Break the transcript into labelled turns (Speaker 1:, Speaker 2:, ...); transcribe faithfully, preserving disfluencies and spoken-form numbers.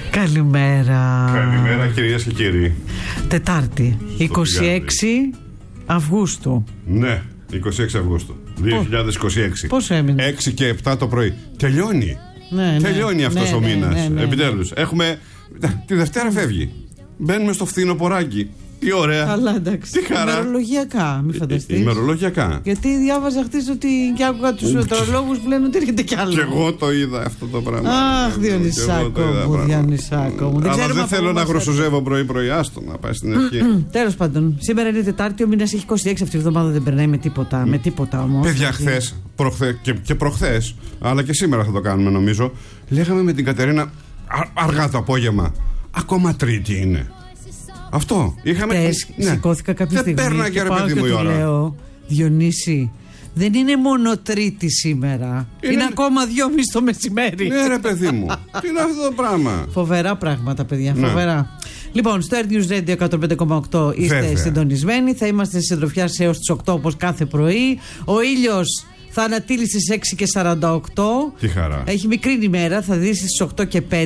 Speaker 1: Καλημέρα.
Speaker 2: Καλημέρα κυρίες και κύριοι.
Speaker 1: Τετάρτη, είκοσι έξι Αυγούστου.
Speaker 2: Ναι, είκοσι έξι Αυγούστου δύο χιλιάδες είκοσι έξι.
Speaker 1: Πόσο έμεινε?
Speaker 2: έξι και επτά το πρωί. Τελειώνει.
Speaker 1: Ναι,
Speaker 2: Τελειώνει
Speaker 1: ναι,
Speaker 2: αυτός
Speaker 1: ναι,
Speaker 2: ο
Speaker 1: ναι,
Speaker 2: μήνας.
Speaker 1: ναι, ναι,
Speaker 2: Επιτέλους. Έχουμε. Τη Δευτέρα φεύγει. Μπαίνουμε στο φθινοποράκι. Τι ωραία.
Speaker 1: Καλά, εντάξει.
Speaker 2: Τι χαρά.
Speaker 1: Ημερολογιακά, μην φανταστείς.
Speaker 2: Ημερολογιακά.
Speaker 1: Γιατί διάβαζα χτες ότι και άκουγα τους μετεωρολόγους που λένε ότι έρχεται κι άλλο.
Speaker 2: Και εγώ το είδα αυτό το πράγμα.
Speaker 1: Αχ, Διονυσάκο μου, Διονυσάκο μου.
Speaker 2: Αλλά δεν θέλω να γροσοζεύω πρωί-πρωί. Άστο να πάει στην ευχή.
Speaker 1: Τέλος πάντων, σήμερα είναι Τετάρτη, ο μήνας έχει είκοσι έξι, αυτή η εβδομάδα δεν περνάει με τίποτα. Με τίποτα όμως.
Speaker 2: Παιδιά, χθες και, και προχθές, αλλά και σήμερα θα το κάνουμε νομίζω, λέγαμε με την Κατερίνα α, αργά το απόγευμα. Ακόμα Τρίτη είναι. Αυτό. Είχαμε.
Speaker 1: Χθες ναι. Σηκώθηκα κάποια
Speaker 2: δεν
Speaker 1: στιγμή
Speaker 2: πέρναγε,
Speaker 1: και
Speaker 2: ρε
Speaker 1: πάω
Speaker 2: παιδί
Speaker 1: και
Speaker 2: μου, η
Speaker 1: του
Speaker 2: ώρα.
Speaker 1: λέω, Διονύση, δεν είναι μόνο Τρίτη σήμερα. Είναι, είναι ακόμα δυόμιση το μεσημέρι.
Speaker 2: Ναι, ρε παιδί μου. Τι είναι αυτό το πράγμα.
Speaker 1: Φοβερά πράγματα, παιδιά. Ναι. Φοβερά. Λοιπόν, στο Air News Radio εκατόν πέντε κόμμα οκτώ είστε Βέβαια. συντονισμένοι. Θα είμαστε σε συντροφιά έως τις οκτώ όπως κάθε πρωί. Ο ήλιος θα ανατείλει στις έξι και σαράντα οκτώ.
Speaker 2: Τι χαρά.
Speaker 1: Έχει μικρή ημέρα, θα δει στις οκτώ και πέντε.